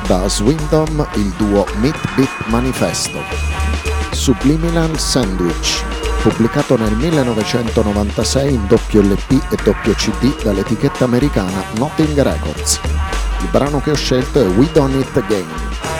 Da Swindon il duo Meat Beat Manifesto. Subliminal Sandwich, pubblicato nel 1996 in doppio LP e doppio CD dall'etichetta americana Nothing Records. Il brano che ho scelto è We Done It Again.